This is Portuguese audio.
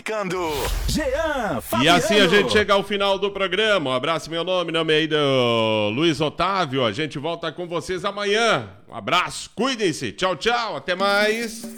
classificando Jean Fabiano. E assim a gente chega ao final do programa. Um abraço, meu nome é aí do Luiz Otávio. A gente volta com vocês amanhã. Um abraço, cuidem-se. Tchau, tchau. Até mais.